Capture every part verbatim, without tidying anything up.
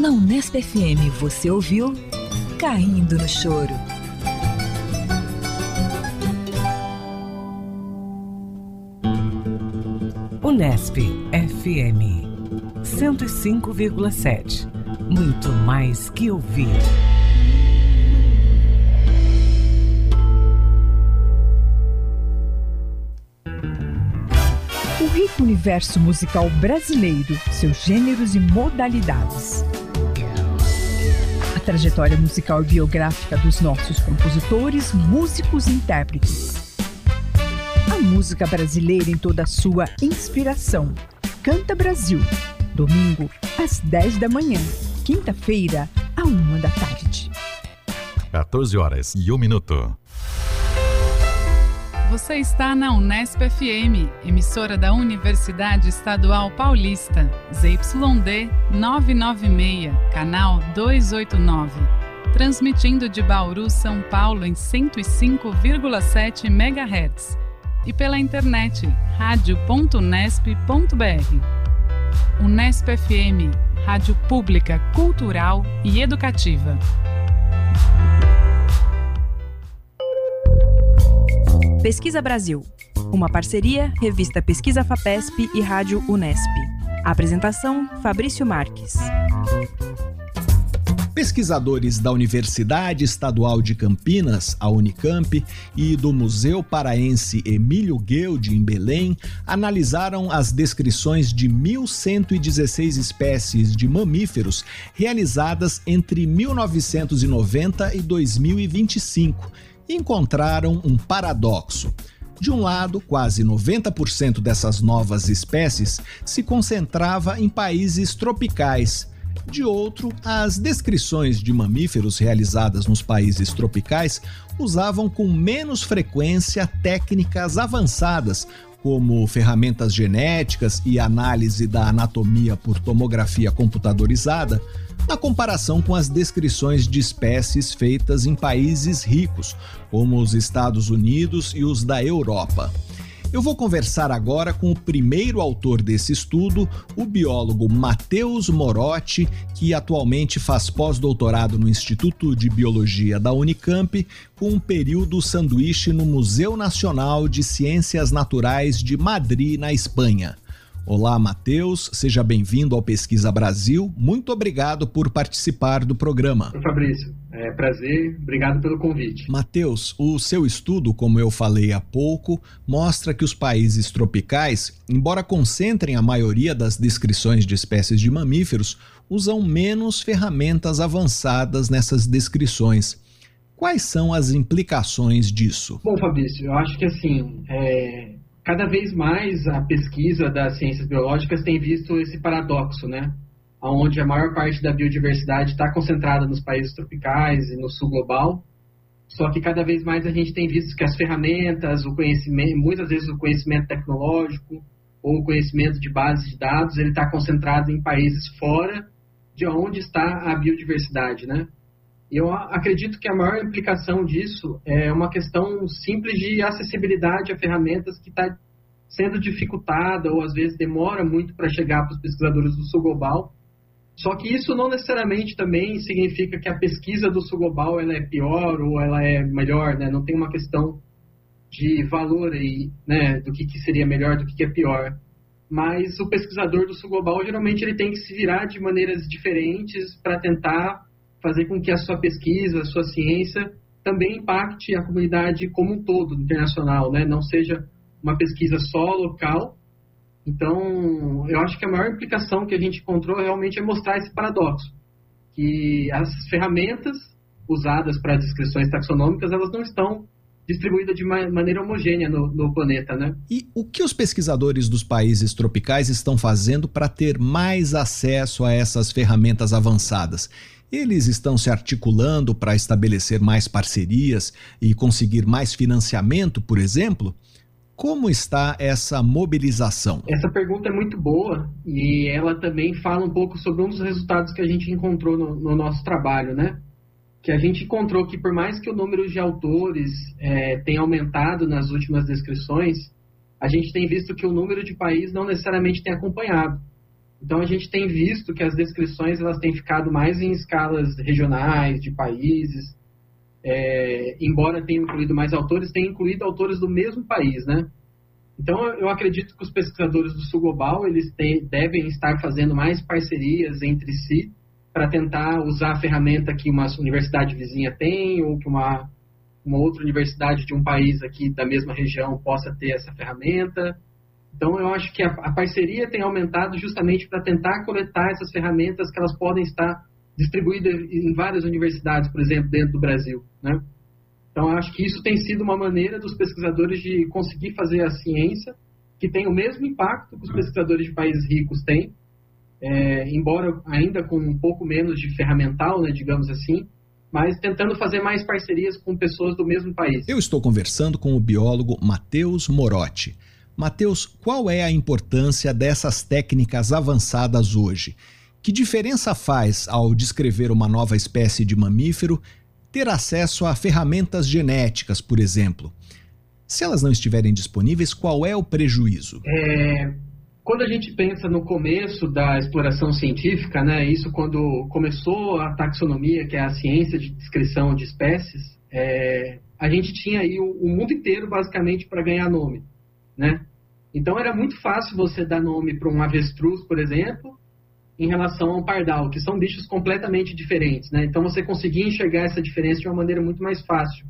Na Unesp F M você ouviu Caindo no Choro. Unesp F M cento e cinco vírgula sete. Muito mais que ouvir. O rico universo musical brasileiro, seus gêneros e modalidades. A trajetória musical e biográfica dos nossos compositores, músicos e intérpretes. A música brasileira em toda a sua inspiração. Canta Brasil. Domingo, às dez da manhã. Quinta-feira, à uma da tarde. quatorze horas e um minuto. Você está na Unesp F M, emissora da Universidade Estadual Paulista, Z Y D novecentos e noventa e seis, canal duzentos e oitenta e nove. Transmitindo de Bauru, São Paulo em cento e cinco vírgula sete megahertz. E pela internet, rádio ponto unesp ponto b r. Unesp F M, rádio pública, cultural e educativa. Pesquisa Brasil, uma parceria, revista Pesquisa Fapesp e Rádio Unesp. A apresentação, Fabrício Marques. Pesquisadores da Universidade Estadual de Campinas, a Unicamp, e do Museu Paraense Emílio Gueldi, em Belém, analisaram as descrições de mil cento e dezesseis espécies de mamíferos realizadas entre mil novecentos e noventa e dois mil e vinte e cinco. Encontraram um paradoxo. De um lado, quase noventa por cento dessas novas espécies se concentrava em países tropicais. De outro, as descrições de mamíferos realizadas nos países tropicais usavam com menos frequência técnicas avançadas, como ferramentas genéticas e análise da anatomia por tomografia computadorizada, na comparação com as descrições de espécies feitas em países ricos, como os Estados Unidos e os da Europa. Eu vou conversar agora com o primeiro autor desse estudo, o biólogo Matheus Morotti, que atualmente faz pós-doutorado no Instituto de Biologia da Unicamp, com um período sanduíche no Museu Nacional de Ciências Naturais de Madrid, na Espanha. Olá, Matheus, seja bem-vindo ao Pesquisa Brasil. Muito obrigado por participar do programa. Oi, Fabrício, é prazer, obrigado pelo convite. Matheus, o seu estudo, como eu falei há pouco, mostra que os países tropicais, embora concentrem a maioria das descrições de espécies de mamíferos, usam menos ferramentas avançadas nessas descrições. Quais são as implicações disso? Bom, Fabrício, eu acho que assim, é... cada vez mais a pesquisa das ciências biológicas tem visto esse paradoxo, né? Onde a maior parte da biodiversidade está concentrada nos países tropicais e no sul global, só que cada vez mais a gente tem visto que as ferramentas, o conhecimento, muitas vezes o conhecimento tecnológico ou o conhecimento de bases de dados, ele está concentrado em países fora de onde está a biodiversidade, né? E eu acredito que a maior implicação disso é uma questão simples de acessibilidade a ferramentas que está sendo dificultada ou às vezes demora muito para chegar para os pesquisadores do sul global. Só que isso não necessariamente também significa que a pesquisa do sul global ela é pior ou ela é melhor, né? Não tem uma questão de valor aí, né? Do que, que seria melhor, do que, que é pior. Mas o pesquisador do sul global geralmente ele tem que se virar de maneiras diferentes para tentar fazer com que a sua pesquisa, a sua ciência também impacte a comunidade como um todo, internacional, né? Não seja uma pesquisa só local. Então, eu acho que a maior implicação que a gente encontrou realmente é mostrar esse paradoxo, que as ferramentas usadas para descrições taxonômicas, elas não estão distribuídas de maneira homogênea no, no planeta, né? E o que os pesquisadores dos países tropicais estão fazendo para ter mais acesso a essas ferramentas avançadas? Eles estão se articulando para estabelecer mais parcerias e conseguir mais financiamento, por exemplo? Como está essa mobilização? Essa pergunta é muito boa e ela também fala um pouco sobre um dos resultados que a gente encontrou no, no nosso trabalho, né? Que a gente encontrou que por mais que o número de autores é, tenha aumentado nas últimas descrições, a gente tem visto que o número de países não necessariamente tem acompanhado. Então a gente tem visto que as descrições elas têm ficado mais em escalas regionais, de países, é, embora tenham incluído mais autores, tenham incluído autores do mesmo país, né? Então eu acredito que os pesquisadores do Sul Global eles têm, devem estar fazendo mais parcerias entre si para tentar usar a ferramenta que uma universidade vizinha tem ou que uma, uma outra universidade de um país aqui da mesma região possa ter essa ferramenta. Então, eu acho que a, a parceria tem aumentado justamente para tentar coletar essas ferramentas que elas podem estar distribuídas em várias universidades, por exemplo, dentro do Brasil, né? Então, eu acho que isso tem sido uma maneira dos pesquisadores de conseguir fazer a ciência que tem o mesmo impacto que os pesquisadores de países ricos têm, é, embora ainda com um pouco menos de ferramental, né, digamos assim, mas tentando fazer mais parcerias com pessoas do mesmo país. Eu estou conversando com o biólogo Matheus Morotti. Matheus, qual é a importância dessas técnicas avançadas hoje? Que diferença faz ao descrever uma nova espécie de mamífero ter acesso a ferramentas genéticas, por exemplo? Se elas não estiverem disponíveis, qual é o prejuízo? É, quando a gente pensa no começo da exploração científica, né, isso quando começou a taxonomia, que é a ciência de descrição de espécies, é, a gente tinha aí o, o mundo inteiro basicamente para ganhar nome, né? Então era muito fácil você dar nome para um avestruz, por exemplo, em relação a um pardal, que são bichos completamente diferentes, né? Então você conseguia enxergar essa diferença de uma maneira muito mais fácil.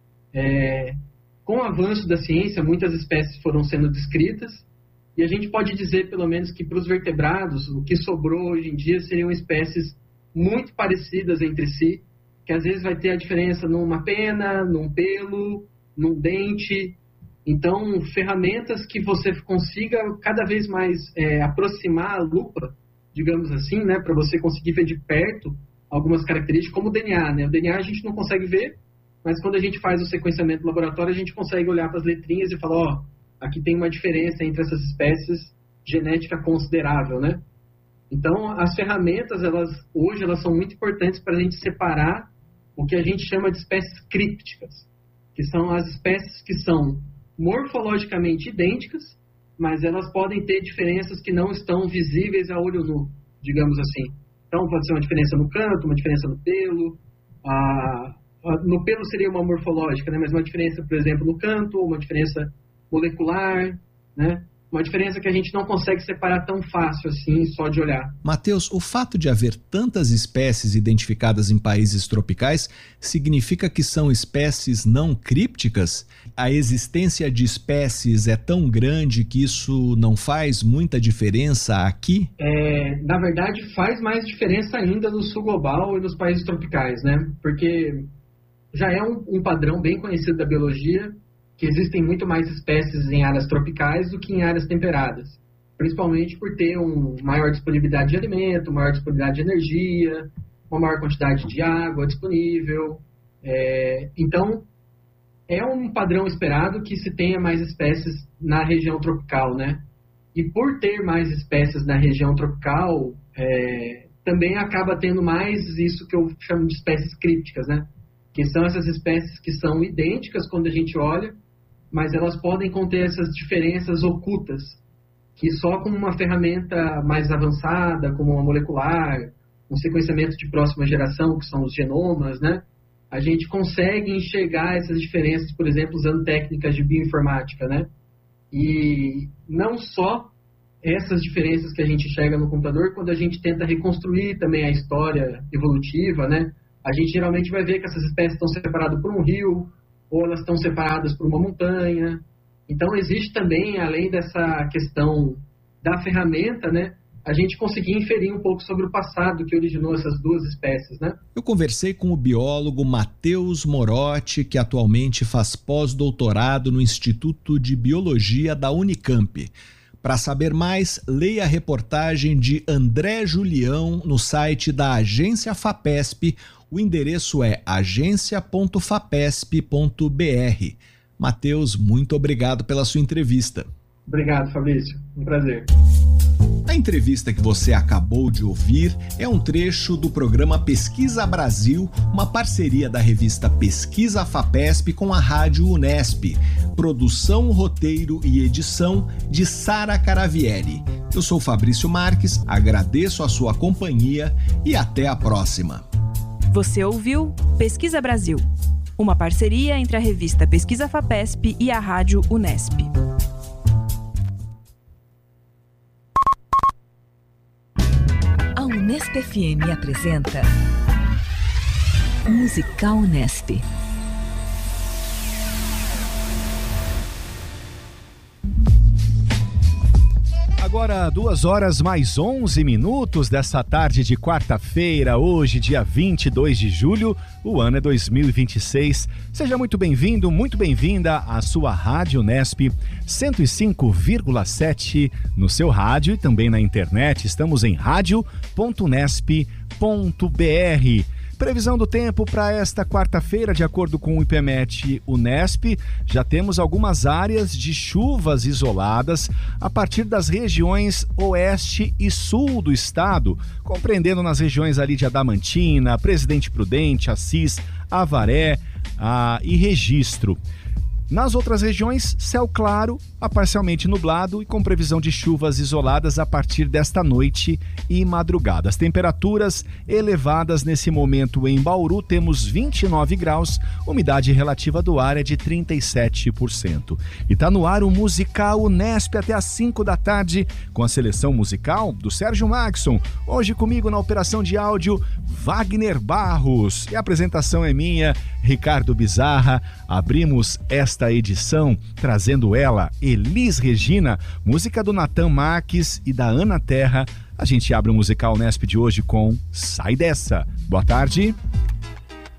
É, com o avanço da ciência, muitas espécies foram sendo descritas, e a gente pode dizer, pelo menos, que para os vertebrados, o que sobrou hoje em dia seriam espécies muito parecidas entre si, que às vezes vai ter a diferença numa pena, num pelo, num dente. Então, ferramentas que você consiga cada vez mais é, aproximar a lupa, digamos assim, né, para você conseguir ver de perto algumas características, como o D N A, né? O D N A a gente não consegue ver, mas quando a gente faz o sequenciamento no laboratório, a gente consegue olhar para as letrinhas e falar, ó, aqui tem uma diferença entre essas espécies genética considerável, né? Então, as ferramentas, elas, hoje, elas são muito importantes para a gente separar o que a gente chama de espécies crípticas, que são as espécies que são morfologicamente idênticas, mas elas podem ter diferenças que não estão visíveis a olho nu, digamos assim. Então, pode ser uma diferença no canto, uma diferença no pelo. A, a, no pelo seria uma morfológica, né? Mas uma diferença, por exemplo, no canto, uma diferença molecular, né? Uma diferença que a gente não consegue separar tão fácil assim, só de olhar. Matheus, o fato de haver tantas espécies identificadas em países tropicais significa que são espécies não crípticas? A existência de espécies é tão grande que isso não faz muita diferença aqui? É, na verdade, faz mais diferença ainda no sul global e nos países tropicais, né? Porque já é um, um padrão bem conhecido da biologia, que existem muito mais espécies em áreas tropicais do que em áreas temperadas, principalmente por ter uma maior disponibilidade de alimento, maior disponibilidade de energia, uma maior quantidade de água disponível. É, então, é um padrão esperado que se tenha mais espécies na região tropical, né? E por ter mais espécies na região tropical, é, também acaba tendo mais isso que eu chamo de espécies crípticas, né? Que são essas espécies que são idênticas quando a gente olha, mas elas podem conter essas diferenças ocultas, que só com uma ferramenta mais avançada, como uma molecular, um sequenciamento de próxima geração, que são os genomas, né, a gente consegue enxergar essas diferenças, por exemplo, usando técnicas de bioinformática, né? E não só essas diferenças que a gente enxerga no computador, quando a gente tenta reconstruir também a história evolutiva, né? A gente geralmente vai ver que essas espécies estão separadas por um rio, ou elas estão separadas por uma montanha. Então, existe também, além dessa questão da ferramenta, né, a gente conseguir inferir um pouco sobre o passado que originou essas duas espécies, né? Eu conversei com o biólogo Matheus Morotti, que atualmente faz pós-doutorado no Instituto de Biologia da Unicamp. Para saber mais, leia a reportagem de André Julião no site da Agência FAPESP. O endereço é agência ponto fapesp ponto b r. Matheus, muito obrigado pela sua entrevista. Obrigado, Fabrício. Um prazer. A entrevista que você acabou de ouvir é um trecho do programa Pesquisa Brasil, uma parceria da revista Pesquisa FAPESP com a Rádio Unesp. Produção, roteiro e edição de Sara Caravieri. Eu sou Fabrício Marques, agradeço a sua companhia e até a próxima. Você ouviu Pesquisa Brasil, uma parceria entre a revista Pesquisa FAPESP e a Rádio Unesp. A Unesp F M apresenta Musical Unesp. Agora, duas horas mais onze minutos dessa tarde de quarta-feira, hoje, dia vinte e dois de julho, o ano é dois mil e vinte e seis. Seja muito bem-vindo, muito bem-vinda à sua Rádio Unesp cento e cinco vírgula sete no seu rádio e também na internet. Estamos em rádio ponto unesp ponto br. Previsão do tempo para esta quarta-feira, de acordo com o IPMET Unesp, já temos algumas áreas de chuvas isoladas a partir das regiões oeste e sul do estado, compreendendo nas regiões ali de Adamantina, Presidente Prudente, Assis, Avaré a, e Registro. Nas outras regiões, céu claro a parcialmente nublado e com previsão de chuvas isoladas a partir desta noite e madrugada. As temperaturas elevadas nesse momento em Bauru, temos vinte e nove graus, umidade relativa do ar é de trinta e sete por cento. E tá no ar o Musical Unesp até às cinco da tarde, com a seleção musical do Sérgio Maxson. Hoje comigo na operação de áudio, Wagner Barros. E a apresentação é minha, Ricardo Bizarra. Abrimos esta edição trazendo ela, Elis Regina, música do Natan Marques e da Ana Terra. A gente abre o Musical Unesp de hoje com Sai Dessa. Boa tarde.